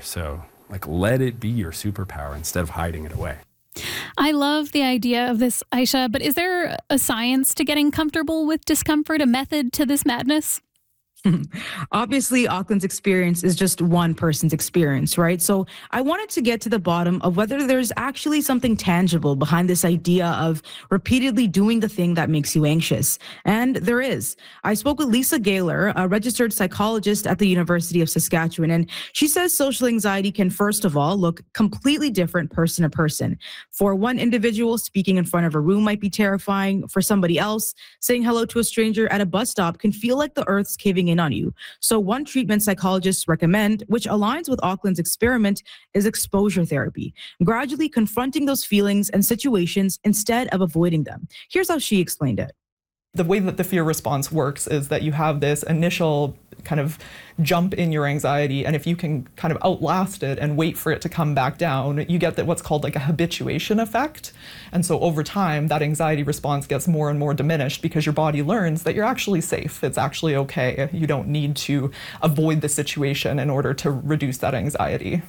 So like, let it be your superpower instead of hiding it away. I love the idea of this, Aisha, but is there a science to getting comfortable with discomfort, a method to this madness? Obviously, Auckland's experience is just one person's experience, right? So I wanted to get to the bottom of whether there's actually something tangible behind this idea of repeatedly doing the thing that makes you anxious. And there is. I spoke with Lisa Gaylor, a registered psychologist at the University of Saskatchewan, and she says social anxiety can, first of all, look completely different person to person. For one individual, speaking in front of a room might be terrifying. For somebody else, saying hello to a stranger at a bus stop can feel like the earth's caving in on you. So one treatment psychologists recommend, which aligns with Auckland's experiment, is exposure therapy, gradually confronting those feelings and situations instead of avoiding them. Here's how she explained it. The way that the fear response works is that you have this initial kind of jump in your anxiety, and if you can kind of outlast it and wait for it to come back down, you get what's called like a habituation effect. And so over time, that anxiety response gets more and more diminished because your body learns that you're actually safe. It's actually okay. You don't need to avoid the situation in order to reduce that anxiety.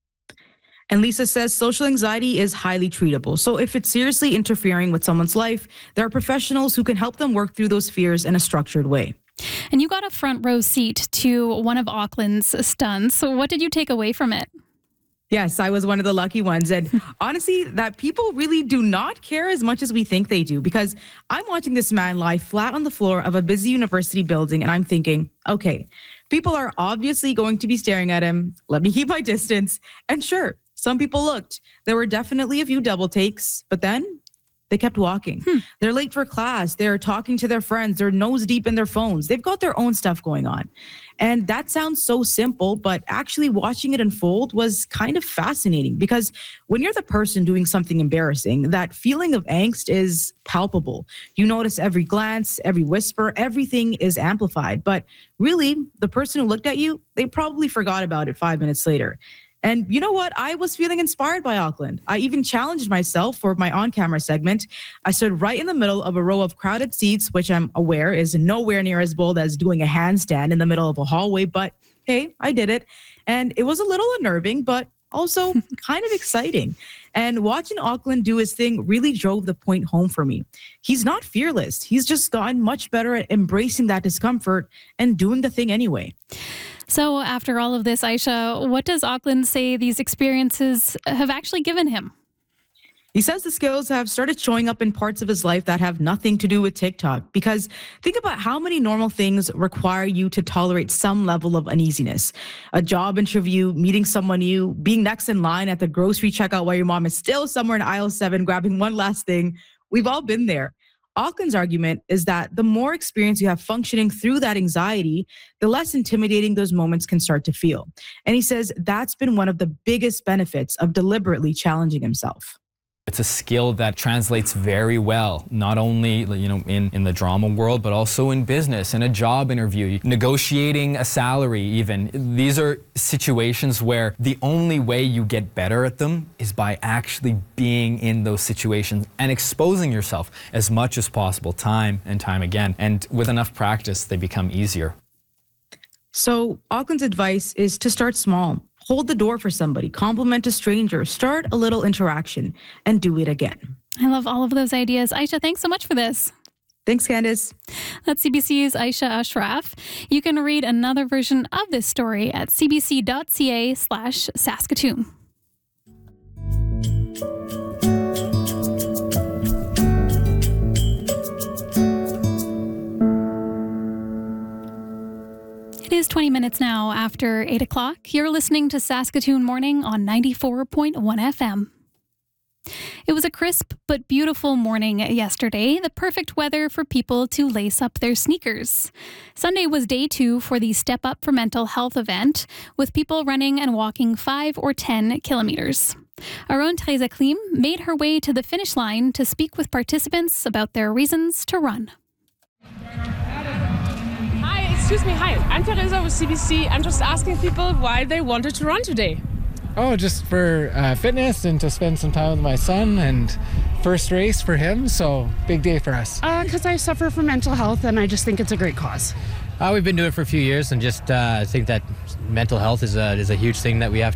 And Lisa says social anxiety is highly treatable. So if it's seriously interfering with someone's life, there are professionals who can help them work through those fears in a structured way. And you got a front row seat to one of Auckland's stunts. So what did you take away from it? Yes, I was one of the lucky ones. And honestly, that people really do not care as much as we think they do, because I'm watching this man lie flat on the floor of a busy university building and I'm thinking, okay, people are obviously going to be staring at him. Let me keep my distance. And sure, some people looked. There were definitely a few double takes, but then they kept walking. They're late for class. They're talking to their friends. They're nose deep in their phones. They've got their own stuff going on. And that sounds so simple, but actually watching it unfold was kind of fascinating, because when you're the person doing something embarrassing, that feeling of angst is palpable. You notice every glance, every whisper, everything is amplified. But really, the person who looked at you, they probably forgot about it 5 minutes later. And you know what? I was feeling inspired by Auckland. I even challenged myself for my on-camera segment. I stood right in the middle of a row of crowded seats, which I'm aware is nowhere near as bold as doing a handstand in the middle of a hallway. But hey, I did it. And it was a little unnerving, but also kind of exciting. And watching Auckland do his thing really drove the point home for me. He's not fearless. He's just gotten much better at embracing that discomfort and doing the thing anyway. So after all of this, Aisha, what does Auckland say these experiences have actually given him? He says the skills have started showing up in parts of his life that have nothing to do with TikTok. Because think about how many normal things require you to tolerate some level of uneasiness. A job interview, meeting someone new, being next in line at the grocery checkout while your mom is still somewhere in aisle 7 grabbing one last thing. We've all been there. Auckland's argument is that the more experience you have functioning through that anxiety, the less intimidating those moments can start to feel. And he says that's been one of the biggest benefits of deliberately challenging himself. It's a skill that translates very well, not only in the drama world, but also in business, in a job interview, negotiating a salary even. These are situations where the only way you get better at them is by actually being in those situations and exposing yourself as much as possible, time and time again. And with enough practice, they become easier. So Auckland's advice is to start small. Hold the door for somebody, compliment a stranger, start a little interaction, and do it again. I love all of those ideas. Aisha, thanks so much for this. Thanks, Candace. That's CBC's Aisha Ashraf. You can read another version of this story at cbc.ca/Saskatoon. It is 20 minutes now after 8 o'clock. You're listening to Saskatoon Morning on 94.1 FM. It was a crisp but beautiful morning yesterday, the perfect weather for people to lace up their sneakers. Sunday was day 2 for the Step Up for Mental Health event, with people running and walking 5 or 10 kilometers. Our own Teresa Klim made her way to the finish line to speak with participants about their reasons to run. Excuse me, hi, I'm Teresa with CBC. I'm just asking people why they wanted to run today. Oh, just for fitness and to spend some time with my son, and first race for him, so big day for us. Because I suffer from mental health and I just think it's a great cause. We've been doing it for a few years and just think that mental health is a huge thing that we have